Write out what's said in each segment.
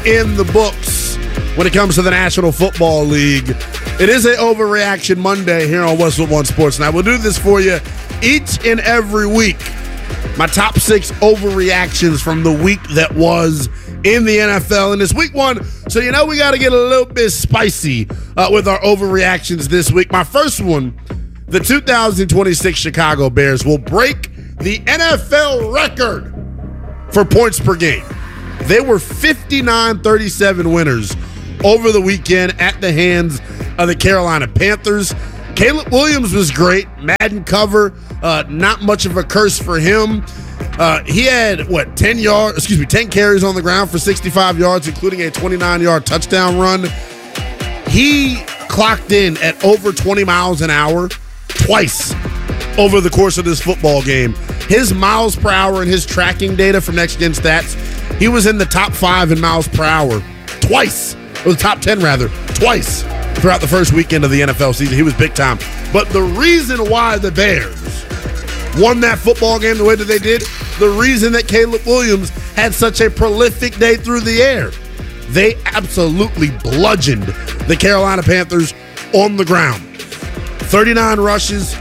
in the books when it comes to the National Football League. It is an Overreaction Monday here on Westwood One Sports Night. We'll do this for you each and every week. My top 6 overreactions from the week that was in the NFL. And it's week 1, so you know we got to get a little bit spicy with our overreactions this week. My first one, the 2026 Chicago Bears will break the NFL record for points per game. They were 59-37 winners over the weekend at the hands of the Carolina Panthers. Caleb Williams was great. Madden cover, not much of a curse for him. He had 10 carries on the ground for 65 yards, including a 29-yard touchdown run. He clocked in at over 20 miles an hour twice over the course of this football game. His miles per hour and his tracking data from Next Gen Stats, he was in the top 5 in miles per hour twice, or the top 10 rather, twice throughout the first weekend of the NFL season. He was big time. But the reason why the Bears won that football game the way that they did, the reason that Caleb Williams had such a prolific day through the air, they absolutely bludgeoned the Carolina Panthers on the ground. 39 rushes,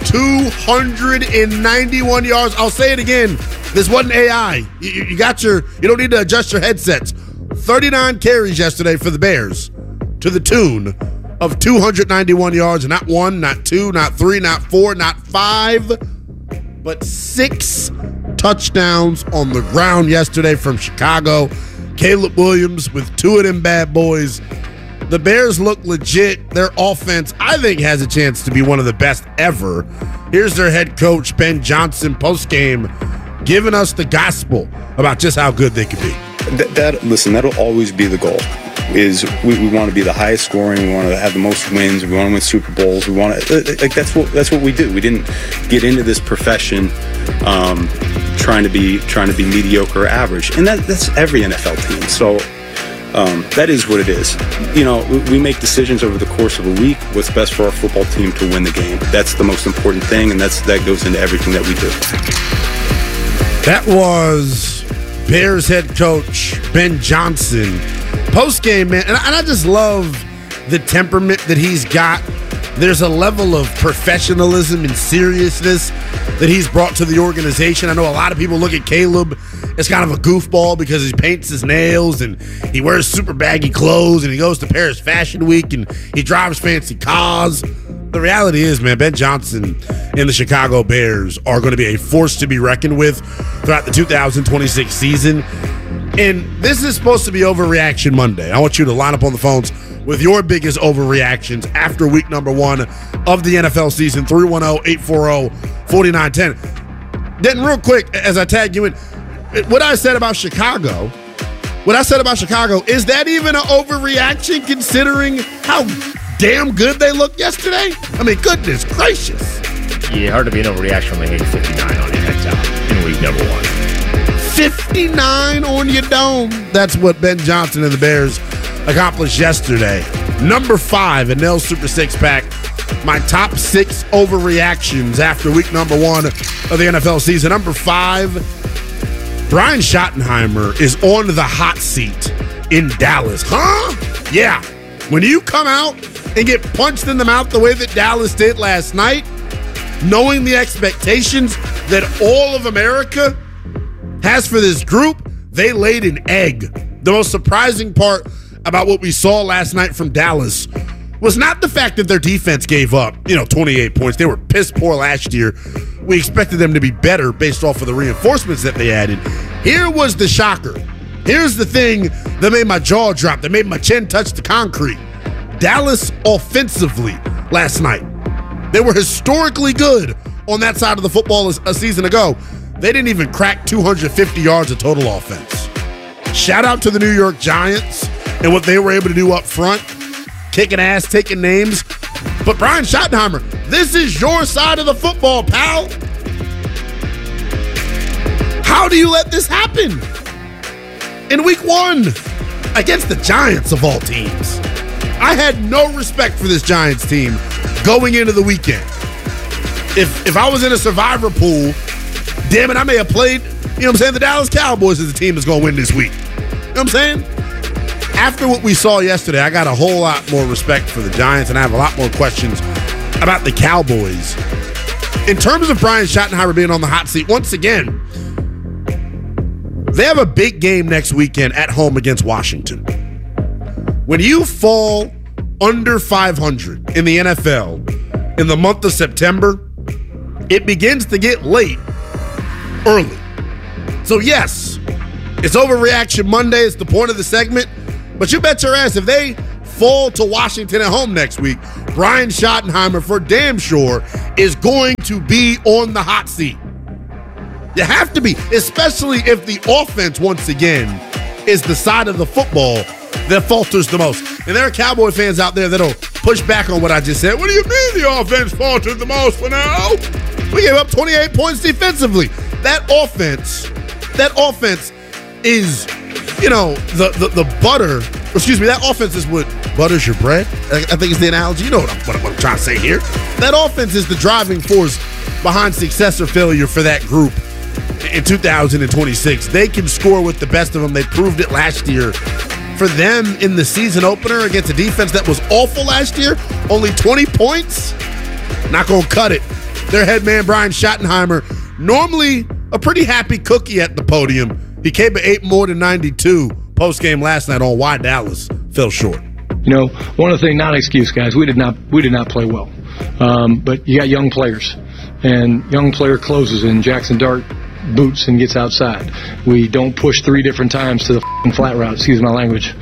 291 yards. I'll say it again. This wasn't AI. You don't need to adjust your headsets. 39 carries yesterday for the Bears to the tune of 291 yards. Not 1, not 2, not 3, not 4, not 5, but 6 touchdowns on the ground yesterday from Chicago. Caleb Williams with 2 of them bad boys. The Bears look legit. Their offense, I think, has a chance to be one of the best ever. Here's their head coach, Ben Johnson, postgame, giving us the gospel about just how good they could be. That'll always be the goal. Is we want to be the highest scoring. We want to have the most wins. We want to win Super Bowls. We want to that's what we do. We didn't get into this profession trying to be mediocre or average, and that's every NFL team. So. That is what it is. You know, we make decisions over the course of a week, what's best for our football team to win the game. That's the most important thing, and that goes into everything that we do. That was Bears head coach Ben Johnson. Post-game, man, and I just love the temperament that he's got. There's a level of professionalism and seriousness that he's brought to the organization. I know a lot of people look at Caleb as kind of a goofball because he paints his nails and he wears super baggy clothes and he goes to Paris Fashion Week and he drives fancy cars. The reality is, man, Ben Johnson and the Chicago Bears are going to be a force to be reckoned with throughout the 2026 season. And this is supposed to be Overreaction Monday. I want you to line up on the phones with your biggest overreactions after week number 1 of the NFL season. 310-840-4910. Then real quick, as I tag you in, what I said about Chicago, is that even an overreaction considering how damn good they looked yesterday? I mean, goodness gracious. Yeah, hard to be an overreaction when they hit 59 on your heads out in week number 1. 59 on your dome. That's what Ben Johnson and the Bears accomplished yesterday. Number 5 in Nell's Super 6-pack. My top 6 overreactions after week number 1 of the NFL season. Number 5, Brian Schottenheimer is on the hot seat in Dallas. Huh? Yeah. When you come out and get punched in the mouth the way that Dallas did last night, knowing the expectations that all of America has for this group, they laid an egg. The most surprising part about what we saw last night from Dallas was not the fact that their defense gave up, 28 points. They were piss poor last year. We expected them to be better based off of the reinforcements that they added. Here was the shocker. Here's the thing that made my jaw drop, that made my chin touch the concrete. Dallas offensively last night. They were historically good on that side of the football a season ago. They didn't even crack 250 yards of total offense. Shout out to the New York Giants and what they were able to do up front, kicking ass, taking names. But Brian Schottenheimer, this is your side of the football, pal. How do you let this happen in week 1 against the Giants of all teams? I had no respect for this Giants team going into the weekend. If I was in a survivor pool, damn it, I may have played, the Dallas Cowboys as a team that's going to win this week. You know what I'm saying? after what we saw yesterday, I got a whole lot more respect for the Giants, and I have a lot more questions about the Cowboys. In terms of Brian Schottenheimer being on the hot seat, once again, they have a big game next weekend at home against Washington. When you fall under 500 in the NFL in the month of September, it begins to get late early. So yes, it's Overreaction Monday. It's the point of the segment. But you bet your ass if they fall to Washington at home next week, Brian Schottenheimer for damn sure is going to be on the hot seat. You have to be, especially if the offense, once again, is the side of the football that falters the most. And there are Cowboy fans out there that'll push back on what I just said. What do you mean the offense faltered the most for now? We gave up 28 points defensively. That offense is, the butter. Excuse me, that offense is what butters your bread. I think it's the analogy. You know what I'm trying to say here. That offense is the driving force behind success or failure for that group in 2026. They can score with the best of them. They proved it last year. For them in the season opener against a defense that was awful last year, only 20 points, not going to cut it. Their head man, Brian Schottenheimer, normally a pretty happy cookie at the podium. He came to 8 more than 92 post-game last night on why Dallas fell short. One of the things, not an excuse, guys, we did not play well. But you got young players, and young player closes in Jackson Dart boots and gets outside. We don't push 3 different times to the flat route, excuse my language.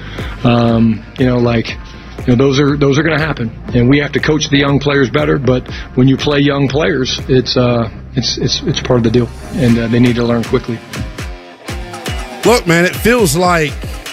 Those are going to happen, and we have to coach the young players better. But when you play young players, it's part of the deal, and they need to learn quickly. Look, man, it feels like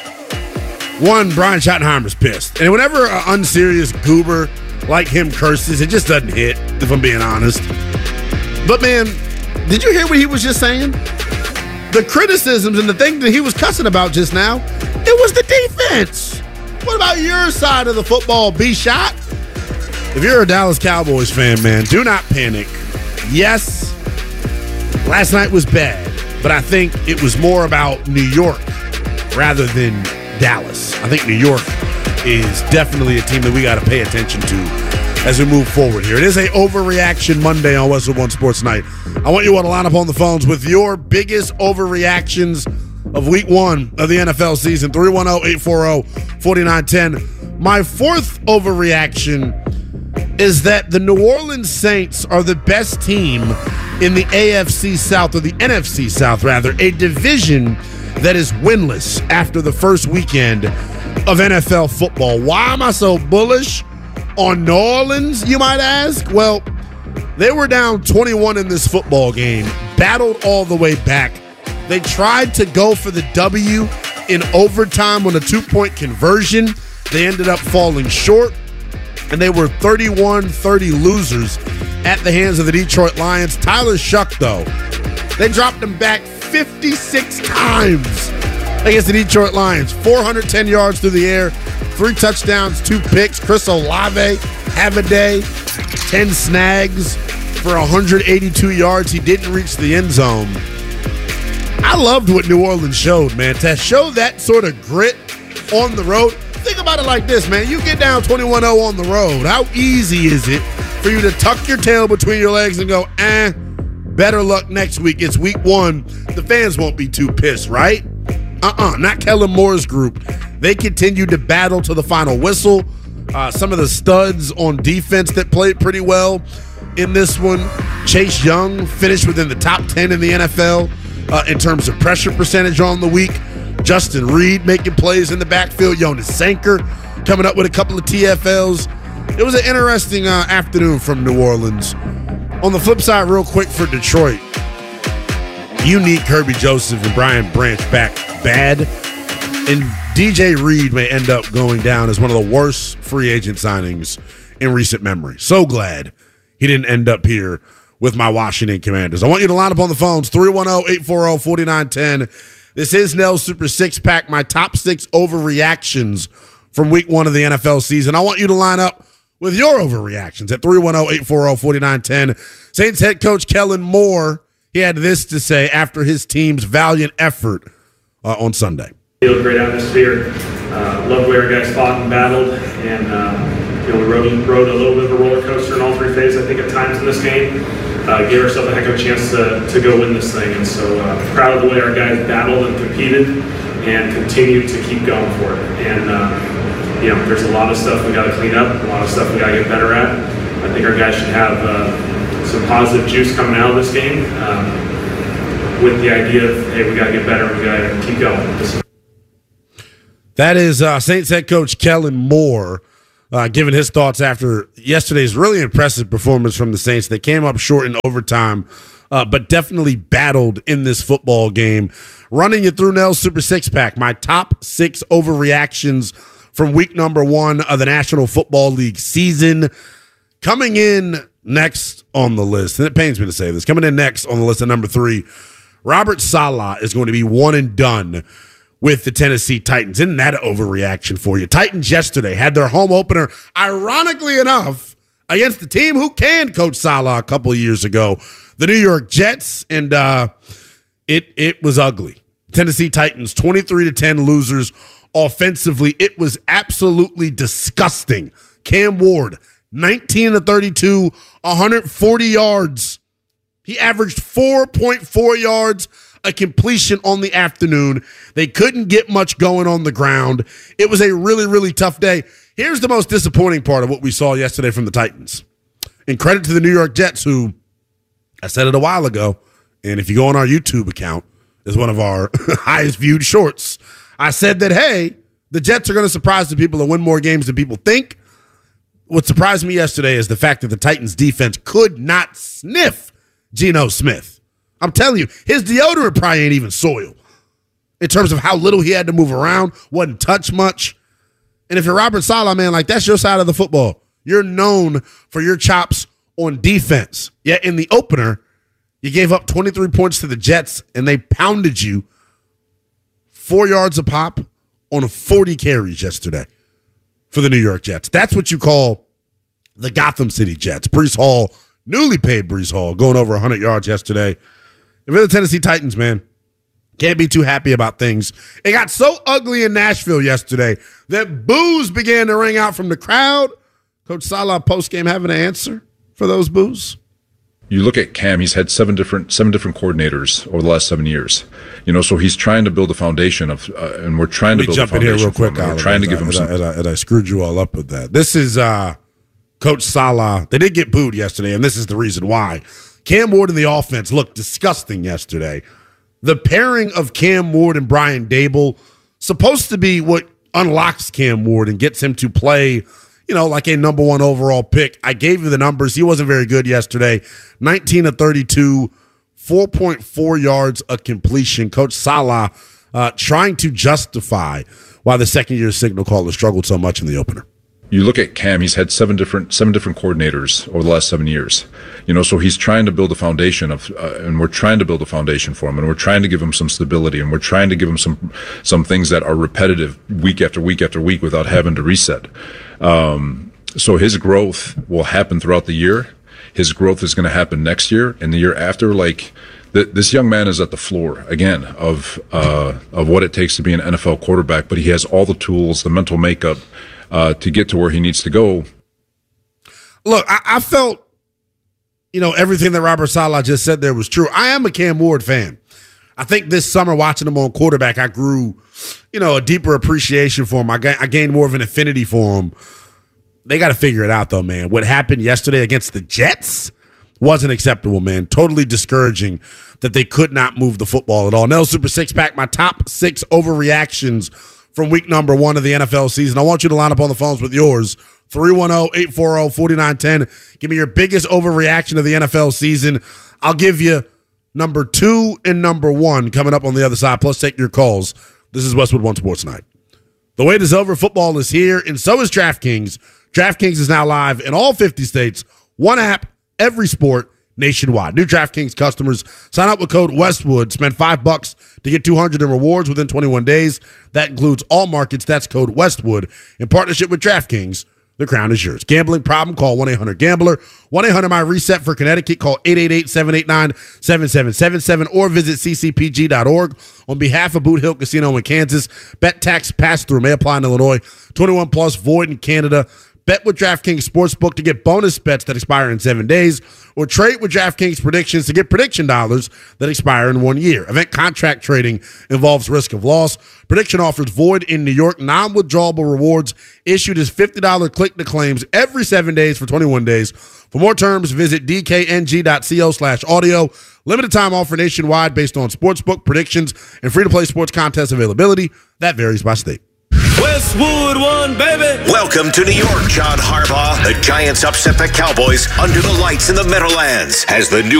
Brian Schottenheimer's pissed, and whenever an unserious goober like him curses, it just doesn't hit, if I'm being honest. But man, did you hear what he was just saying? The criticisms and the thing that he was cussing about just now, it was the defense. What about your side of the football, B-Shot? If you're a Dallas Cowboys fan, man, do not panic. Yes, last night was bad, but I think it was more about New York rather than Dallas. I think New York is definitely a team that we got to pay attention to as we move forward here. It is a Overreaction Monday on Westwood One Sports Night. I want you all to line up on the phones with your biggest overreactions of week 1 of the NFL season. 310-840-4910. My fourth overreaction is that the New Orleans Saints are the best team in the AFC South, or the NFC South rather, a division that is winless after the first weekend of NFL football. Why am I so bullish on New Orleans, you might ask? Well, they were down 21 in this football game, battled all the way back. They tried to go for the W in overtime on a 2-point conversion. They ended up falling short, and they were 31-30 losers at the hands of the Detroit Lions. Tyler Shuck, though, they dropped him back 56 times against the Detroit Lions. 410 yards through the air, 3 touchdowns, 2 picks. Chris Olave have a day, 10 snags for 182 yards. He didn't reach the end zone. I loved what New Orleans showed, man. To show that sort of grit on the road. Think about it like this, man. You get down 21-0 on the road. How easy is it for you to tuck your tail between your legs and go, better luck next week. It's week 1. The fans won't be too pissed, right? Not Kellen Moore's group. They continued to battle to the final whistle. Some of the studs on defense that played pretty well in this one. Chase Young finished within the top 10 in the NFL in terms of pressure percentage on the week. Justin Reed making plays in the backfield. Jonas Sanker coming up with a couple of TFLs. It was an interesting afternoon from New Orleans. On the flip side, real quick for Detroit, you need Kirby Joseph and Brian Branch back bad. And DJ Reed may end up going down as one of the worst free agent signings in recent memory. So glad he didn't end up here with my Washington Commanders. I want you to line up on the phones, 310-840-4910. This is Nell's Super 6-Pack, my top 6 overreactions from week 1 of the NFL season. I want you to line up with your overreactions at 310-840-4910. Saints head coach Kellen Moore, he had this to say after his team's valiant effort on Sunday. Great atmosphere. Loved the way our guys fought and battled, and we rode a little bit of a roller coaster in all three phases, I think, at times in this game. Gave ourselves a heck of a chance to go win this thing, and so proud of the way our guys battled and competed and continued to keep going for it. And there's a lot of stuff we got to clean up, a lot of stuff we got to get better at. I think our guys should have some positive juice coming out of this game with the idea of, hey, we got to get better, we got to keep going. That is Saints head coach Kellen Moore giving his thoughts after yesterday's really impressive performance from the Saints. They came up short in overtime, but definitely battled in this football game. Running you through Nell's Super Six Pack, my top 6 overreactions from week number 1 of the National Football League season. Coming in next on the list, and it pains me to say this, coming in next on the list at number 3, Robert Saleh is going to be one and done with the Tennessee Titans. Isn't that an overreaction for you? Titans yesterday had their home opener, ironically enough, against the team who canned Coach Saleh a couple of years ago, the New York Jets, and it was ugly. Tennessee Titans, 23-10 losers. Offensively, it was absolutely disgusting. Cam Ward, 19-32, 140 yards. He averaged 4.4 yards a completion on the afternoon. They couldn't get much going on the ground. It was a really, really tough day. Here's the most disappointing part of what we saw yesterday from the Titans. And credit to the New York Jets, who, I said it a while ago, and if you go on our YouTube account, is one of our highest viewed shorts. I said that, hey, the Jets are going to surprise the people and win more games than people think. What surprised me yesterday is the fact that the Titans defense could not sniff Geno Smith. I'm telling you, his deodorant probably ain't even soil in terms of how little he had to move around, wasn't touch much. And if you're Robert Saleh, man, like that's your side of the football. You're known for your chops on defense. Yet in the opener, you gave up 23 points to the Jets, and they pounded you 4 yards a pop on 40 carries yesterday for the New York Jets. That's what you call the Gotham City Jets. Breece Hall, newly paid Breece Hall, going over 100 yards yesterday. If you're the Tennessee Titans, man, can't be too happy about things. It got so ugly in Nashville yesterday that boos began to ring out from the crowd. Coach Saleh postgame having an answer for those boos. You look at Cam, he's had seven different coordinators over the last 7 years. So he's trying to build a foundation of, and we're trying to build a foundation. Let me jump in here real quick, Oliver. We're trying to give him some. And I screwed you all up with that. This is Coach Saleh. They did get booed yesterday, and this is the reason why. Cam Ward and the offense looked disgusting yesterday. The pairing of Cam Ward and Brian Dable, supposed to be what unlocks Cam Ward and gets him to play, like a number 1 overall pick. I gave you the numbers. He wasn't very good yesterday. 19-32, 4.4 yards a completion. Coach Saleh trying to justify why the second-year signal caller struggled so much in the opener. You look at Cam, he's had seven different coordinators over the last 7 years. So he's trying to build a foundation of, and we're trying to build a foundation for him, and we're trying to give him some stability, and we're trying to give him some things that are repetitive week after week after week without having to reset. So his growth will happen throughout the year. His growth is going to happen next year and the year after. This young man is at the floor again of what it takes to be an NFL quarterback, but he has all the tools, the mental makeup, to get to where he needs to go. Look, I felt, everything that Robert Saleh just said there was true. I am a Cam Ward fan. I think this summer watching him on quarterback, I grew, a deeper appreciation for him. I gained more of an affinity for him. They got to figure it out, though, man. What happened yesterday against the Jets wasn't acceptable, man. Totally discouraging that they could not move the football at all. Nell Super Six Pack, my top 6 overreactions from week number 1 of the NFL season. I want you to line up on the phones with yours. 310-840-4910. Give me your biggest overreaction of the NFL season. I'll give you number 2 and number 1 coming up on the other side. Plus, take your calls. This is Westwood One Sports Night. The wait is over. Football is here, and so is DraftKings. DraftKings is now live in all 50 states. One app, every sport, nationwide. New DraftKings customers, sign up with code Westwood. Spend $5 to get $200 in rewards within 21 days. That includes all markets. That's code Westwood in partnership with DraftKings, The crown is yours. Gambling problem? Call 1-800-GAMBLER. 1-800-MY-RESET for Connecticut. Call 888-789-7777 or visit ccpg.org. On behalf of Boot Hill Casino in Kansas, bet tax pass-through may apply in Illinois. 21 plus, void in Canada. Bet with DraftKings Sportsbook to get bonus bets that expire in 7 days, or trade with DraftKings Predictions to get prediction dollars that expire in 1 year. Event contract trading involves risk of loss. Prediction offers void in New York. Non-withdrawable rewards issued as $50 click-to-claims every 7 days for 21 days. For more terms, visit dkng.co/audio. Limited time offer nationwide based on sportsbook predictions and free-to-play sports contest availability. That varies by state. Westwood One, baby. Welcome to New York, John Harbaugh. The Giants upset the Cowboys under the lights in the Meadowlands as the new